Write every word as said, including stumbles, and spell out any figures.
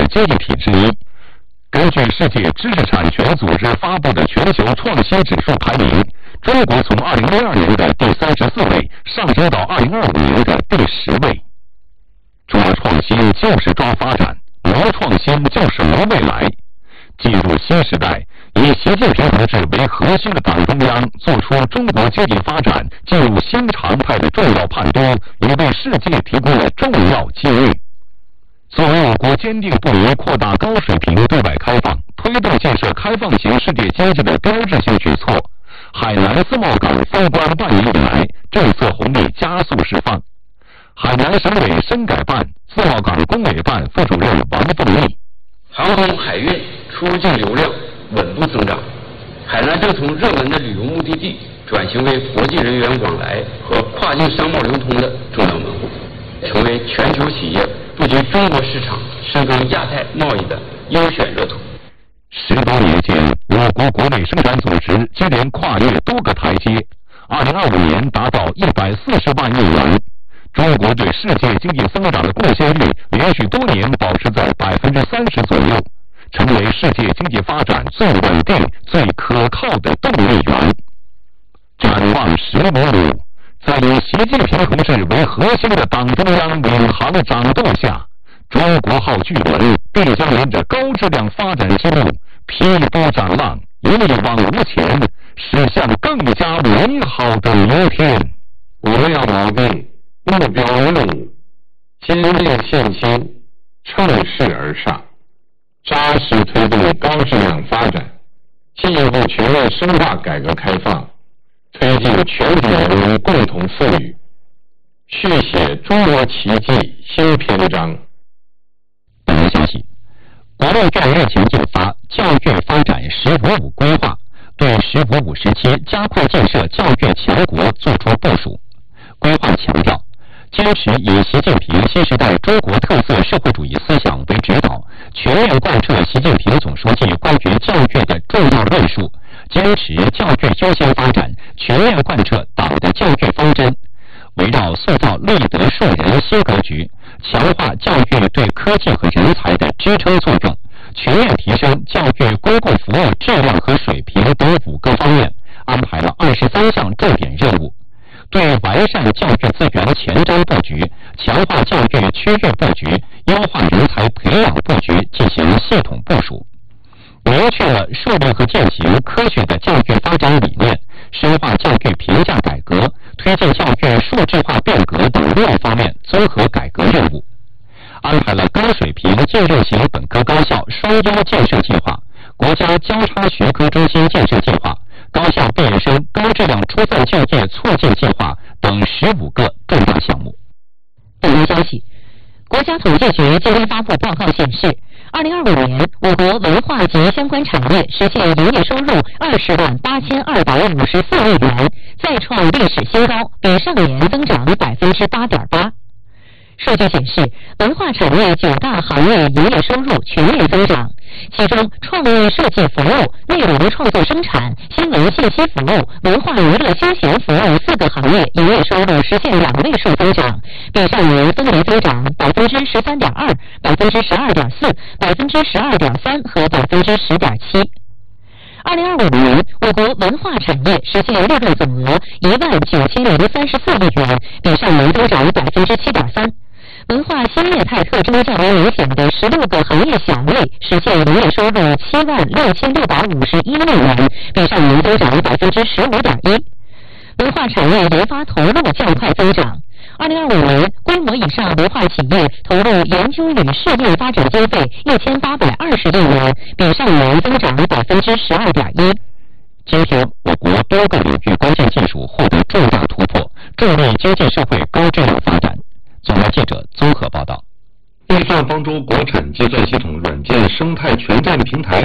经济体之一。根据世界知识产权组织发布的全球创新指数排名，中国从二零零二年的第三十四位上升到二零二五年的第十位。抓创新就是抓发展，谋创新就是谋未来。进入新时代，以习近平同志为核心的党中央做出中国经济发展进入新常态的重要判断，也为世界提供了重要机遇。作为我国坚定不移扩大高水平对外开放、推动建设开放型世界经济的标志性举措，海南自贸港封关半年以来，政策红利加速释放。海南省委深改办自贸港工委办副主任王凤丽： 航空海运出入境流量稳步增长，海南正从热门的旅游目的地转型为国际人员往来和跨境商贸流通的重要门户，成为全球企业布局中国市场、深耕亚太贸易的优选热土。 十多年间，我国国内生产总值接连跨越多个台阶，二零二五年达到一百四十万亿元。中国对世界经济增长的贡献率连续多年保持在百分之三十左右，成为世界经济发展最稳定、最可靠的动力源。展望十年路，在以习近平同志为核心的党中央领航掌舵下，中国号巨轮必将沿着高质量发展之路劈波斩浪，一往无前，驶向更加美好的明天。 我们要锚定目标任务，坚定信心，乘势而上，扎实推动高质量发展，进一步全面深化改革开放，推进全体人民共同富裕，续写中国奇迹新篇章。 本文消息，国务院日前印发《教育发展“十五五”规划》，对“十五五”时期加快建设教育强国作出部署。规划强调，坚持以习近平新时代中国特色社会主义思想为指导，全面贯彻习近平总书记关于教育的重要论述，坚持教育优先发展，全面贯彻党的教育方针，围绕塑造立德树人新格局，强化教育对科技和人才的支撑作用，全面提升教育公共服务质量和水平等五个方面，安排了二十三项重点任务。对完善教育资源前瞻布局、强化教育区域布局、优化人才培养布局进行系统部署，明确了树立和践行科学的教育发展理念，深化教育评价改革，推进教育数字化变革等六方面综合改革任务，安排了高水平进入型本科高校双优建设计划、国家交叉学科中心建设计划、高校毕业生高质量出色就业促进计划等十五个重大项目。 本文消息，国家统计局今天发布报告显示，二零二五年我国文化及相关产业实现营业收入二十万八千二百五十四亿元，再创历史新高，比上年增长百分之八点八。数据显示，文化产业九大行业营业收入全面增长，其中创意设计服务、内容创作生产、新闻信息服务、文化娱乐休闲服务四个行业营业收入实现两位数增长，比上年分别增长百分之十三点二、百分之十二点四、百分之十二点三和百分之十点七。二零二五年，我国文化产业实现利润总额一万九千零三十四亿元，比上年增长百分之七点三。文化新业态特征较为明显的十六个行业小类实现营业收入七万六千六百五十一亿元，比上年增长百分之十五点一。文化产业研发投入较快增长。二零二五年，规模以上文化企业投入研究与事业发展经费一千八百二十亿元，比上年增长百分之十二点一。 今天，我国多个领域关键技术获得重大突破，助力经济社会高质量发展。总台记者综合报道。 电算方舟国产计算系统软件生态全站平台